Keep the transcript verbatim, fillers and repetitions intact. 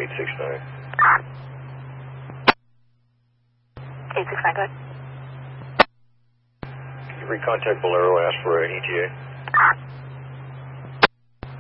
eight six nine. eight six nine, go ahead. Can you recontact Bolero, ask for an E T A?